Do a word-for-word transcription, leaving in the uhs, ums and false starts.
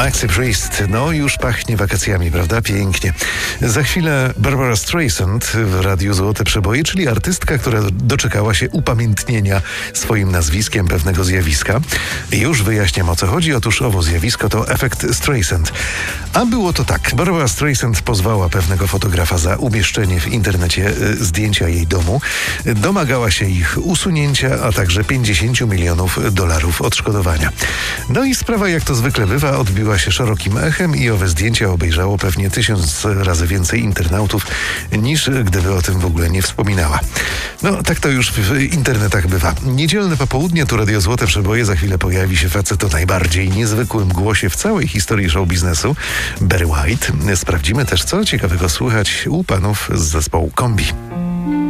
Maxi Priest, no już pachnie wakacjami, prawda? Pięknie. Za chwilę Barbara Streisand w Radiu Złote Przeboje, czyli artystka, która doczekała się upamiętnienia swoim nazwiskiem pewnego zjawiska. Już wyjaśniam, o co chodzi. Otóż owo zjawisko to efekt Streisand. A było to tak. Barbara Streisand pozwała pewnego fotografa za umieszczenie w internecie y, zdjęcia jej domu. Domagała się ich usunięcia, a także pięćdziesiąt milionów dolarów odszkodowania. No i sprawa, jak to zwykle bywa, odbiła się szerokim echem i owe zdjęcia obejrzało pewnie tysiąc razy więcej internautów, niż gdyby o tym w ogóle nie wspominała. No, tak to już w internetach bywa. Niedzielne popołudnie, tu Radio Złote Przeboje. Za chwilę pojawi się facet o najbardziej niezwykłym głosie w całej historii show biznesu, Barry White. Sprawdzimy też, co ciekawego słychać u panów z zespołu Kombi.